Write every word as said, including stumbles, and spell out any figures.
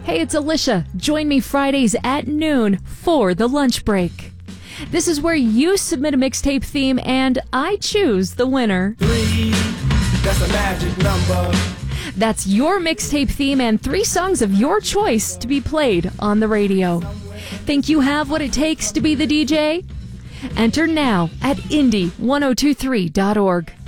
Hey, it's Alicia. Join me Fridays at noon for the lunch break. This is where you submit a mixtape theme and I choose the winner. Three, that's a magic number. That's your mixtape theme and three songs of your choice to be played on the radio. Think you have what it takes to be the D J? Enter now at indie ten twenty-three dot org.